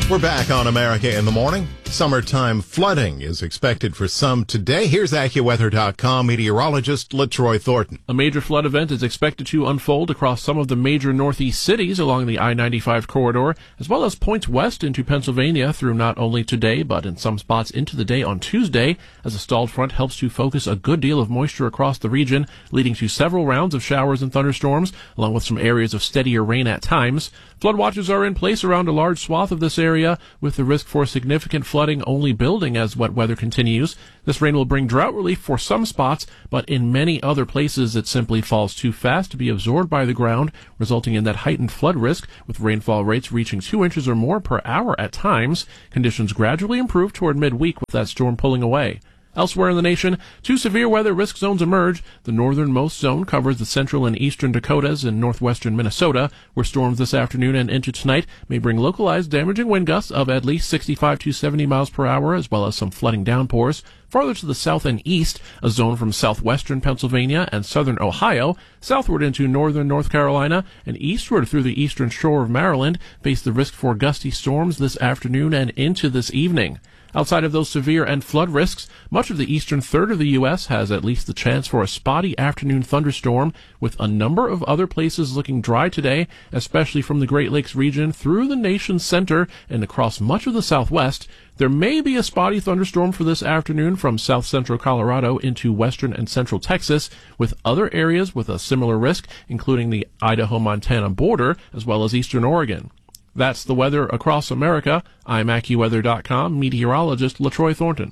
We're back on America in the Morning. Summertime flooding is expected for some today. Here's AccuWeather.com meteorologist LaTroy Thornton. A major flood event is expected to unfold across some of the major northeast cities along the I-95 corridor, as well as points west into Pennsylvania through not only today, but in some spots into the day on Tuesday, as a stalled front helps to focus a good deal of moisture across the region, leading to several rounds of showers and thunderstorms, along with some areas of steadier rain at times. Flood watches are in place around a large swath of this area, with the risk for significant flooding only building as wet weather continues. This rain will bring drought relief for some spots, but in many other places it simply falls too fast to be absorbed by the ground, resulting in that heightened flood risk, with rainfall rates reaching 2 inches or more per hour at times. Conditions gradually improve toward midweek with that storm pulling away. Elsewhere in the nation, 2 severe weather risk zones emerge. The northernmost zone covers the central and eastern Dakotas and northwestern Minnesota, where storms this afternoon and into tonight may bring localized damaging wind gusts of at least 65 to 70 miles per hour, as well as some flooding downpours. Farther to the south and east, a zone from southwestern Pennsylvania and southern Ohio, southward into northern North Carolina, and eastward through the eastern shore of Maryland, face the risk for gusty storms this afternoon and into this evening. Outside of those severe and flood risks, much of the eastern third of the U.S. has at least the chance for a spotty afternoon thunderstorm, with a number of other places looking dry today, especially from the Great Lakes region through the nation's center and across much of the southwest. There may be a spotty thunderstorm for this afternoon from south-central Colorado into western and central Texas, with other areas with a similar risk, including the Idaho-Montana border, as well as eastern Oregon. That's the weather across America. I'm AccuWeather.com meteorologist LaTroy Thornton.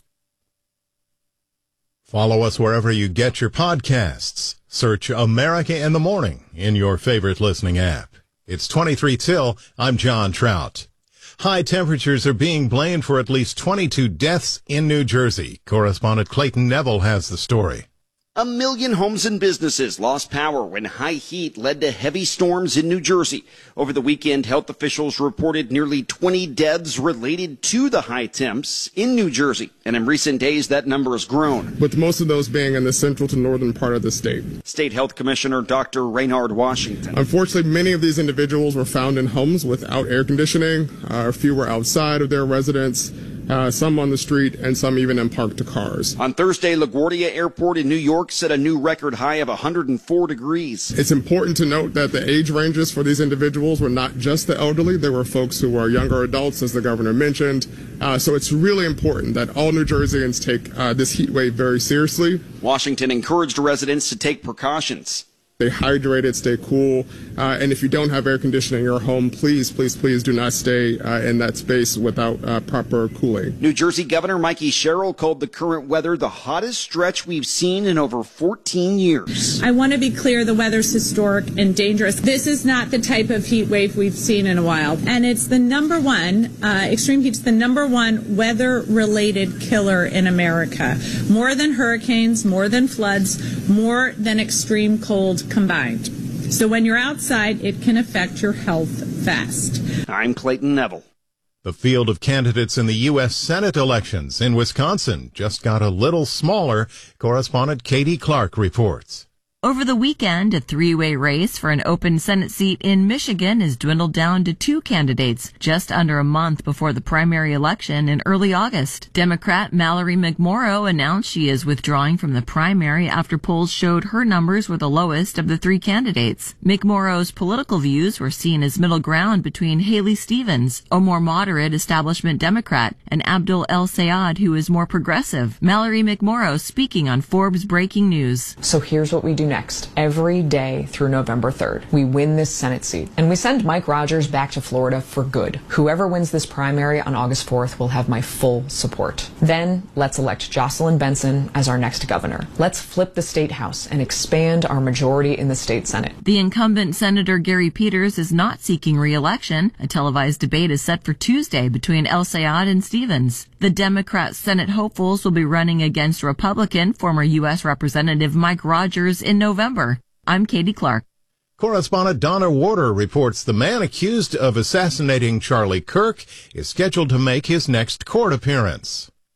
Follow us wherever you get your podcasts. Search America in the Morning in your favorite listening app. It's 23 till. I'm John Trout. High temperatures are being blamed for at least 22 deaths in New Jersey. Correspondent Clayton Neville has the story. 1 million homes and businesses lost power when high heat led to heavy storms in New Jersey. Over the weekend, health officials reported nearly 20 deaths related to the high temps in New Jersey. And in recent days, that number has grown, with most of those being in the central to northern part of the state. State Health Commissioner Dr. Raynard Washington. Unfortunately, many of these individuals were found in homes without air conditioning. A few were outside of their residence. Some on the street, and some even in parked cars. On Thursday, LaGuardia Airport in New York set a new record high of 104 degrees. It's important to note that the age ranges for these individuals were not just the elderly. There were folks who were younger adults, as the governor mentioned. So it's really important that all New Jerseyans take this heat wave very seriously. Washington encouraged residents to take precautions. Stay hydrated, stay cool, and if you don't have air conditioning in your home, please do not stay in that space without proper cooling. New Jersey Governor Mikey Sherrill called the current weather the hottest stretch we've seen in over 14 years. I want to be clear, the weather's historic and dangerous. This is not the type of heat wave we've seen in a while, and it's the number one, extreme heat's the number one weather-related killer in America. More than hurricanes, more than floods, more than extreme cold combined. So when you're outside, it can affect your health fast. I'm Clayton Neville. The field of candidates in the U.S. Senate elections in Wisconsin just got a little smaller. Correspondent Katie Clark reports. Over the weekend, a three-way race for an open Senate seat in Michigan has dwindled down to 2 candidates just under a month before the primary election in early August. Democrat Mallory McMorrow announced she is withdrawing from the primary after polls showed her numbers were the lowest of the 3 candidates. McMorrow's political views were seen as middle ground between Haley Stevens, a more moderate establishment Democrat, and Abdul El Sayed, who is more progressive. Mallory McMorrow speaking on Forbes Breaking News. So here's what we do next. Every day through November 3rd, we win this Senate seat, and we send Mike Rogers back to Florida for good. Whoever wins this primary on August 4th will have my full support. Then, let's elect Jocelyn Benson as our next governor. Let's flip the state house and expand our majority in the state Senate. The incumbent Senator Gary Peters is not seeking re-election. A televised debate is set for Tuesday between El Sayed and Stevens. The Democrat Senate hopefuls will be running against Republican former U.S. Representative Mike Rogers in November. I'm Katie Clark. Correspondent Donna Warder reports the man accused of assassinating Charlie Kirk is scheduled to make his next court appearance.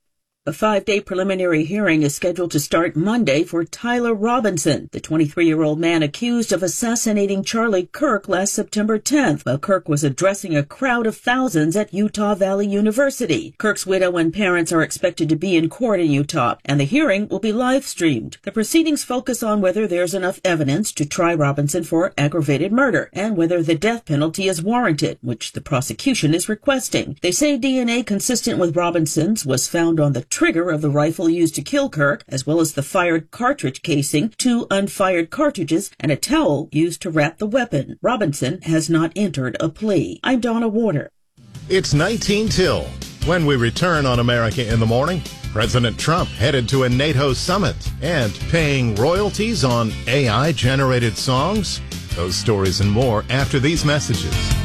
A 5-day preliminary hearing is scheduled to start Monday for Tyler Robinson, the 23-year-old man accused of assassinating Charlie Kirk last September 10th while Kirk was addressing a crowd of thousands at Utah Valley University. Kirk's widow and parents are expected to be in court in Utah, and the hearing will be live-streamed. The proceedings focus on whether there's enough evidence to try Robinson for aggravated murder and whether the death penalty is warranted, which the prosecution is requesting. They say DNA consistent with Robinson's was found on the trigger of the rifle used to kill Kirk, as well as the fired cartridge casing, 2 unfired cartridges, and a towel used to wrap the weapon. Robinson has not entered a plea. I'm Donna Warder. It's 19 till. When we return on America in the Morning, President Trump headed to a NATO summit and paying royalties on AI-generated songs. Those stories and more after these messages.